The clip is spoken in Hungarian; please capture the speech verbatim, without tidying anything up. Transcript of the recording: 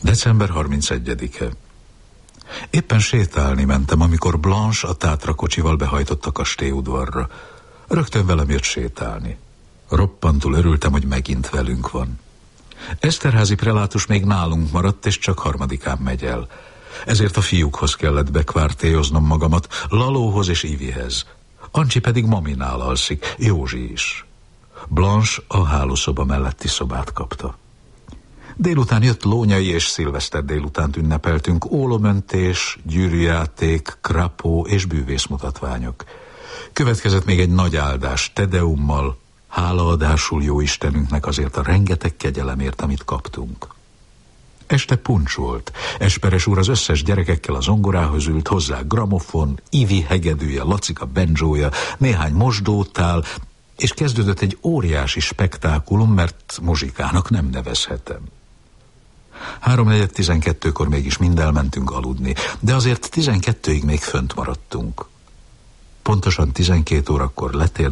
december harmincegyedike. Éppen sétálni mentem, amikor Blanche a Tátra kocsival behajtott a kastélyudvarra. Rögtön velem jött sétálni. Roppantul örültem, hogy megint velünk van. Eszterházy prelátus még nálunk maradt, és csak harmadikán megy el. Ezért a fiúkhoz kellett bekvártéoznom magamat, Lalóhoz és Ivihez. Ancsi pedig maminál alszik, Józsi is. Blanche a hálószoba melletti szobát kapta. Délután jött Lónyai és szilveszter délutánt ünnepeltünk, ólomöntés, gyűrűjáték, krapó és bűvészmutatványok. Következett még egy nagy áldás, tedeummal, hálaadásul jó Istenünknek azért a rengeteg kegyelemért, amit kaptunk. Este puncs volt. Esperes úr az összes gyerekekkel a zongorához ült, hozzá gramofon, Ivi hegedűje, Lacika bendzsója, néhány mosdótál, és kezdődött egy óriási spektákulum, mert muzsikának nem nevezhetem. Háromnegyed tizenkettőkor mégis mind elmentünk aludni, de azért tizenkettőig még fönt maradtunk. Pontosan tizenkét órakor letér